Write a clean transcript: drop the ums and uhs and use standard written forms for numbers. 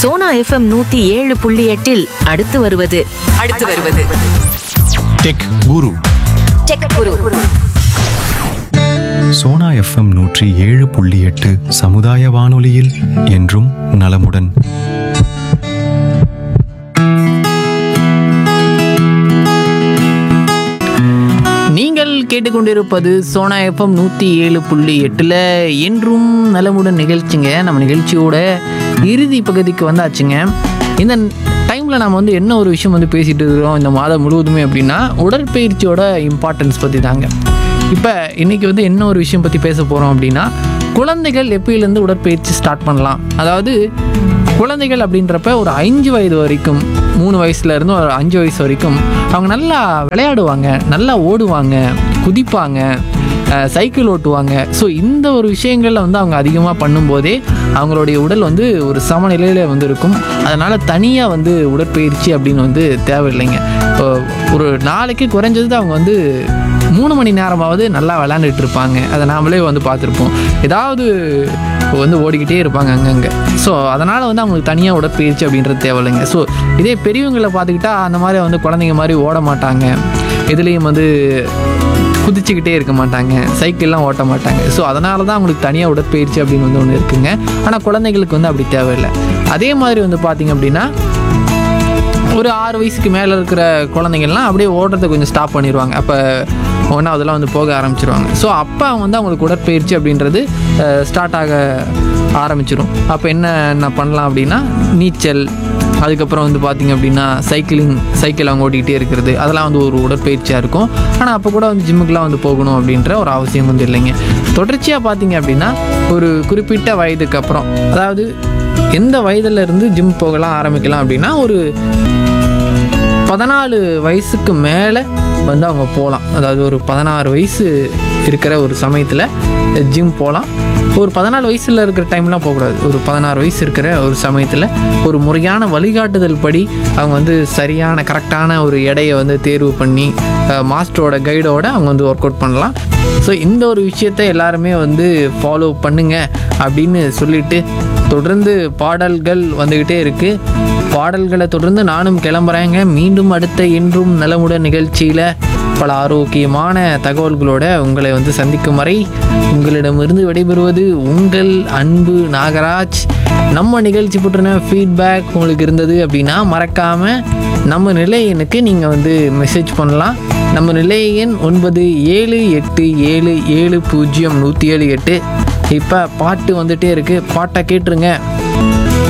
Sona FM 107.8 அடுத்து வருவது tech குரு. Sona FM 107.8 சமுதாய வானொலியில் என்றும் நலமுடன். நீங்கள் கேட்டுக்கொண்டிருப்பது சோனா எஃப்எம் 107.8 என்றும் நலமுடன் நிகழ்ச்சிங்க. நம்ம நிகழ்ச்சியோட இறுதி பகுதிக்கு வந்தாச்சுங்க. இந்த டைமில் நம்ம வந்து என்ன ஒரு விஷயம் வந்து பேசிகிட்டு இருக்கிறோம் இந்த மாதம் முழுவதுமே அப்படின்னா, உடற்பயிற்சியோட இம்பார்ட்டன்ஸ் பற்றி தாங்க. இப்போ இன்றைக்கி வந்து என்ன ஒரு விஷயம் பற்றி பேச போகிறோம் அப்படின்னா, குழந்தைகள் எப்பயிலேருந்து உடற்பயிற்சி ஸ்டார்ட் பண்ணலாம். அதாவது குழந்தைகள் அப்படின்றப்ப ஒரு 5 வயது வரைக்கும், 3 வயசுலேருந்து ஒரு 5 வயசு வரைக்கும் அவங்க நல்லா விளையாடுவாங்க, நல்லா ஓடுவாங்க, குதிப்பாங்க, சைக்கிள் ஓட்டுவாங்க. ஸோ இந்த ஒரு விஷயங்களில் வந்து அவங்க அதிகமாக பண்ணும்போதே அவங்களுடைய உடல் வந்து ஒரு சமநிலையில் வந்து இருக்கும். அதனால் தனியாக வந்து உடற்பயிற்சி அப்படின்னு வந்து தேவையில்லைங்க. ஒரு நாளைக்கு குறைஞ்சது அவங்க வந்து 3 மணி நேரமாவது நல்லா விளையாண்டுட்டு இருப்பாங்க. அதை நாமளே வந்து பார்த்துருப்போம். ஏதாவது வந்து ஓடிக்கிட்டே இருப்பாங்க அங்கங்கே. ஸோ அதனால் வந்து அவங்களுக்கு தனியாக உடற்பயிற்சி அப்படின்றது தேவையில்லைங்க. ஸோ இதே பெரியவங்களை பார்த்துக்கிட்டா அந்த மாதிரி வந்து குழந்தைங்க மாதிரி ஓட மாட்டாங்க, எதுலேயும் வந்து குதிச்சுக்கிட்டே இருக்க மாட்டாங்க, சைக்கிள்லாம் ஓட்ட மாட்டாங்க. ஸோ அதனால தான் அவங்களுக்கு தனியாக உடற்பயிற்சி அப்படின்னு வந்து ஒன்று இருக்குங்க. ஆனால் குழந்தைங்களுக்கு வந்து அப்படி தேவையில்லை. அதே மாதிரி வந்து பார்த்திங்க அப்படின்னா, ஒரு 6 வயசுக்கு மேலே இருக்கிற குழந்தைங்கள்லாம் அப்படியே ஓடுறதை கொஞ்சம் ஸ்டாப் பண்ணிடுவாங்க. அப்போ ஒன்றாவதுலாம் வந்து போக ஆரம்பிச்சிருவாங்க. ஸோ அப்போ வந்து அவங்களுக்கு உடற்பயிற்சி அப்படின்றது ஸ்டார்ட் ஆக ஆரம்பிச்சிடும். அப்போ என்ன பண்ணலாம் அப்படின்னா, நீச்சல், அதுக்கப்புறம் வந்து பார்த்திங்க அப்படின்னா சைக்கிள் அவங்க ஓட்டிக்கிட்டே இருக்கிறது, அதெல்லாம் வந்து ஒரு உடற்பயிற்சியாக இருக்கும். ஆனால் அப்போ கூட வந்து ஜிம்முக்கெலாம் வந்து போகணும் அப்படின்ற ஒரு அவசியம் வந்து இல்லைங்க. தொடர்ச்சியாக பார்த்திங்க அப்படின்னா ஒரு குறிப்பிட்ட வயதுக்கு அப்புறம், அதாவது எந்த வயதிலிருந்து ஜிம் போகலாம் ஆரம்பிக்கலாம் அப்படின்னா, ஒரு 14 வயசுக்கு மேலே வந்து அவங்க போகலாம். அதாவது ஒரு 16 வயசு இருக்கிற ஒரு சமயத்தில் ஜிம் போகலாம். ஒரு 14 வயசில் இருக்கிற டைம்லாம் போகக்கூடாது. ஒரு 16 வயசு இருக்கிற ஒரு சமயத்தில் ஒரு முறையான வழிகாட்டுதல் படி அவங்க வந்து சரியான கரெக்டான ஒரு எடையை வந்து தேர்வு பண்ணி மாஸ்டரோட கைடோட அவங்க வந்து ஒர்க் அவுட் பண்ணலாம். ஸோ இந்த ஒரு விஷயத்தை எல்லாருமே வந்து ஃபாலோ பண்ணுங்க அப்படின்னு சொல்லிட்டு, தொடர்ந்து பாடல்கள் வந்துக்கிட்டே இருக்குது. பாடல்களை தொடர்ந்து நானும் கிளம்புறேங்க. மீண்டும் அடுத்த என்றும் நலமுடன் நிகழ்ச்சியில் பல ஆரோக்கியமான தகவல்களோட உங்களை வந்து சந்திக்கும் வரை உங்களிடமிருந்து விடைபெறுவது உங்கள் அன்பு நாகராஜ். நம்ம நிகழ்ச்சி பற்றின ஃபீட்பேக் உங்களுக்கு இருந்தது அப்படின்னா மறக்காமல் நம்ம நிலையனுக்கு நீங்கள் வந்து மெசேஜ் பண்ணலாம். நம்ம நிலைய எண் 9787700178. இப்போ பாட்டு வந்துகிட்டே இருக்குது, பாட்டை கேட்டுருங்க.